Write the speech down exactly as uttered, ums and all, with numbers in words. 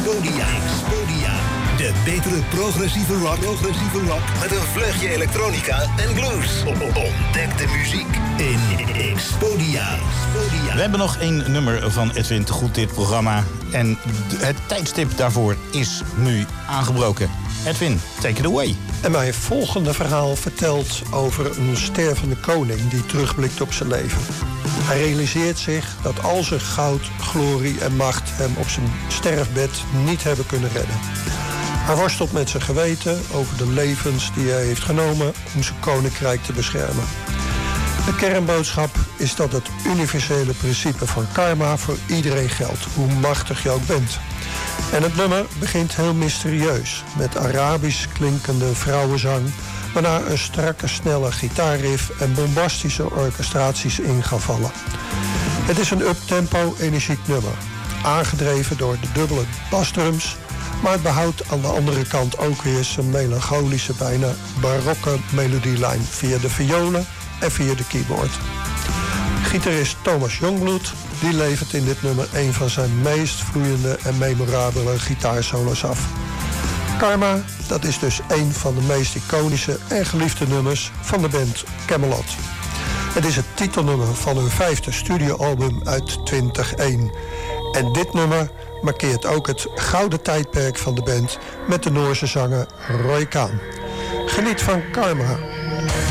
Expodia. Expodia. De betere progressieve rock. Progressieve rock. Met een vleugje elektronica en blues. Ontdek de muziek in Expodia. Expodia. We hebben nog één nummer van Edwin te goed dit programma. En het tijdstip daarvoor is nu aangebroken. Edwin, take it away. En mijn volgende verhaal vertelt over een stervende koning die terugblikt op zijn leven. Hij realiseert zich dat al zijn goud, glorie en macht hem op zijn sterfbed niet hebben kunnen redden. Hij worstelt met zijn geweten over de levens die hij heeft genomen om zijn koninkrijk te beschermen. De kernboodschap is dat het universele principe van karma voor iedereen geldt, hoe machtig je ook bent. En het nummer begint heel mysterieus, met Arabisch klinkende vrouwenzang, waarna een strakke, snelle gitaarriff en bombastische orchestraties in gaan vallen. Het is een uptempo, energiek nummer, aangedreven door de dubbele basdrums, maar het behoudt aan de andere kant ook weer zijn melancholische, bijna barokke melodielijn via de violen en via de keyboard. Gitarist Thomas Jongbloed die levert in dit nummer een van zijn meest vloeiende en memorabele gitaarsolo's af. Karma, dat is dus een van de meest iconische en geliefde nummers van de band Kamelot. Het is het titelnummer van hun vijfde studioalbum uit twintig één. En dit nummer markeert ook het gouden tijdperk van de band met de Noorse zanger Roy Khan. Geniet van Karma.